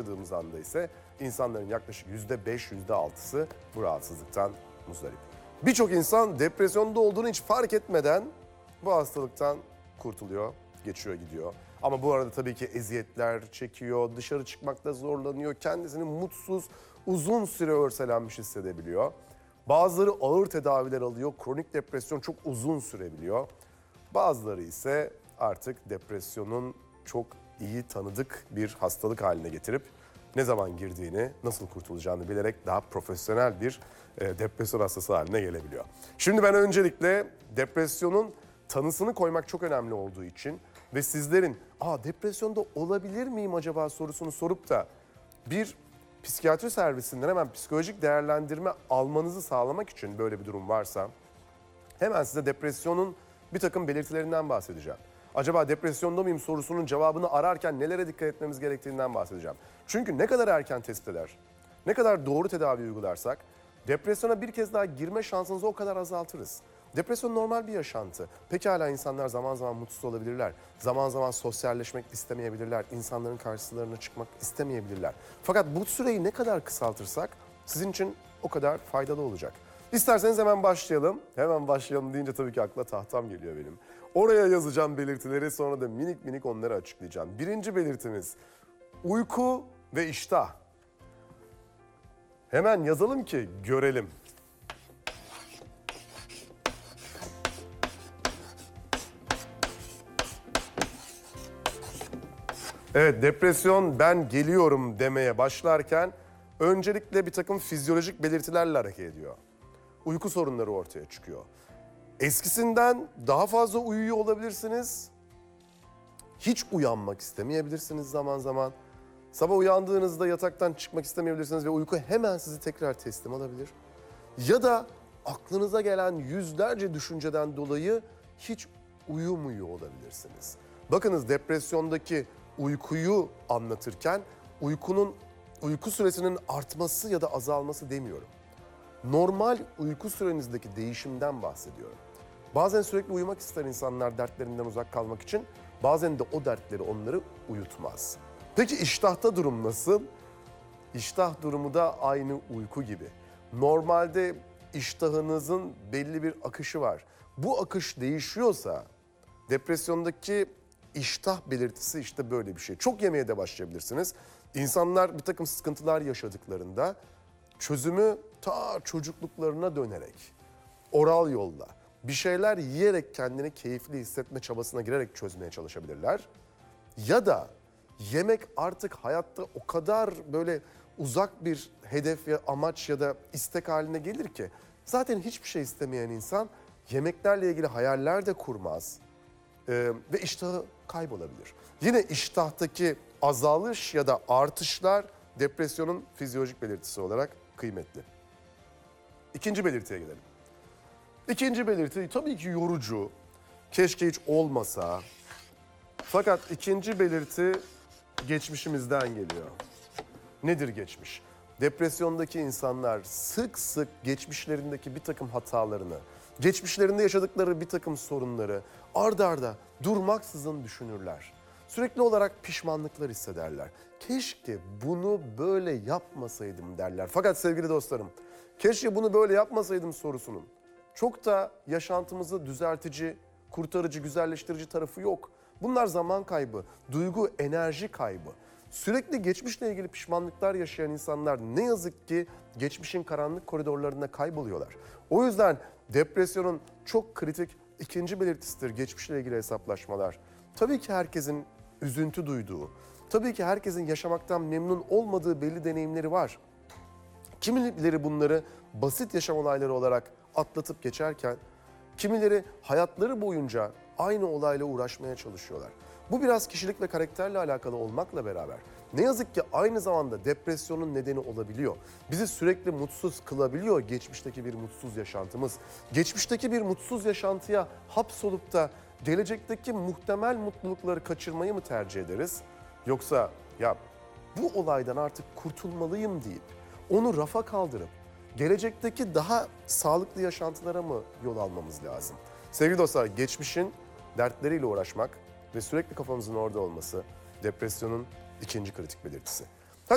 başladığımız anda ise insanların yaklaşık %5, %6'sı bu rahatsızlıktan muzdarip. Birçok insan depresyonda olduğunu hiç fark etmeden bu hastalıktan kurtuluyor, geçiyor gidiyor. Ama bu arada tabii ki eziyetler çekiyor, dışarı çıkmakta zorlanıyor, kendisini mutsuz, uzun süre örselenmiş hissedebiliyor. Bazıları ağır tedaviler alıyor, kronik depresyon çok uzun sürebiliyor. Bazıları ise artık depresyonun çok iyi tanıdık bir hastalık haline getirip ne zaman girdiğini, nasıl kurtulacağını bilerek daha profesyonel bir depresyon hastası haline gelebiliyor. Şimdi ben öncelikle depresyonun tanısını koymak çok önemli olduğu için ve sizlerin depresyonda olabilir miyim acaba sorusunu sorup da bir psikiyatri servisinden hemen psikolojik değerlendirme almanızı sağlamak için böyle bir durum varsa hemen size depresyonun bir takım belirtilerinden bahsedeceğim. Acaba depresyonda mıyım sorusunun cevabını ararken nelere dikkat etmemiz gerektiğinden bahsedeceğim. Çünkü ne kadar erken tespit eder, ne kadar doğru tedavi uygularsak depresyona bir kez daha girme şansınızı o kadar azaltırız. Depresyon normal bir yaşantı. Pekala insanlar zaman zaman mutsuz olabilirler. Zaman zaman sosyalleşmek istemeyebilirler. İnsanların karşılarına çıkmak istemeyebilirler. Fakat bu süreyi ne kadar kısaltırsak sizin için o kadar faydalı olacak. İsterseniz hemen başlayalım. Hemen başlayalım deyince tabii ki akla tahtam geliyor benim. Oraya yazacağım belirtileri, sonra da minik minik onları açıklayacağım. Birinci belirtimiz uyku ve iştah. Hemen yazalım ki görelim. Evet, depresyon ben geliyorum demeye başlarken öncelikle bir takım fizyolojik belirtilerle hareket ediyor. Uyku sorunları ortaya çıkıyor. Eskisinden daha fazla uyuyor olabilirsiniz. Hiç uyanmak istemeyebilirsiniz zaman zaman. Sabah uyandığınızda yataktan çıkmak istemeyebilirsiniz ve uyku hemen sizi tekrar teslim alabilir. Ya da aklınıza gelen yüzlerce düşünceden dolayı hiç uyumuyor olabilirsiniz. Bakınız depresyondaki uykuyu anlatırken uyku süresinin artması ya da azalması demiyorum. Normal uyku sürenizdeki değişimden bahsediyorum. Bazen sürekli uyumak ister insanlar dertlerinden uzak kalmak için. Bazen de o dertleri onları uyutmaz. Peki iştahta durum nasıl? İştah durumu da aynı uyku gibi. Normalde iştahınızın belli bir akışı var. Bu akış değişiyorsa depresyondaki iştah belirtisi işte böyle bir şey. Çok yemeye de başlayabilirsiniz. İnsanlar bir takım sıkıntılar yaşadıklarında çözümü ta çocukluklarına dönerek, oral yolla, bir şeyler yiyerek kendini keyifli hissetme çabasına girerek çözmeye çalışabilirler. Ya da yemek artık hayatta o kadar böyle uzak bir hedef ya amaç ya da istek haline gelir ki zaten hiçbir şey istemeyen insan yemeklerle ilgili hayaller de kurmaz ve iştahı kaybolabilir. Yine iştahtaki azalış ya da artışlar depresyonun fizyolojik belirtisi olarak kıymetli. İkinci belirtiye gelelim. İkinci belirti tabii ki yorucu, keşke hiç olmasa. Fakat ikinci belirti geçmişimizden geliyor. Nedir geçmiş? Depresyondaki insanlar sık sık geçmişlerindeki bir takım hatalarını, geçmişlerinde yaşadıkları bir takım sorunları ard arda durmaksızın düşünürler. Sürekli olarak pişmanlıklar hissederler. Keşke bunu böyle yapmasaydım derler. Fakat sevgili dostlarım, keşke bunu böyle yapmasaydım sorusunun çok da yaşantımızı düzeltici, kurtarıcı, güzelleştirici tarafı yok. Bunlar zaman kaybı, duygu, enerji kaybı. Sürekli geçmişle ilgili pişmanlıklar yaşayan insanlar ne yazık ki geçmişin karanlık koridorlarında kayboluyorlar. O yüzden depresyonun çok kritik ikinci belirtisidir geçmişle ilgili hesaplaşmalar. Tabii ki herkesin üzüntü duyduğu, tabii ki herkesin yaşamaktan memnun olmadığı belli deneyimleri var. Kimileri bunları basit yaşam olayları olarak atlatıp geçerken, kimileri hayatları boyunca aynı olayla uğraşmaya çalışıyorlar. Bu biraz kişilik ve karakterle alakalı olmakla beraber ne yazık ki aynı zamanda depresyonun nedeni olabiliyor. Bizi sürekli mutsuz kılabiliyor geçmişteki bir mutsuz yaşantımız. Geçmişteki bir mutsuz yaşantıya hapsolup da gelecekteki muhtemel mutlulukları kaçırmayı mı tercih ederiz? Yoksa ya bu olaydan artık kurtulmalıyım deyip onu rafa kaldırıp gelecekteki daha sağlıklı yaşantılara mı yol almamız lazım? Sevgili dostlar, geçmişin dertleriyle uğraşmak ve sürekli kafamızın orada olması depresyonun ikinci kritik belirtisi.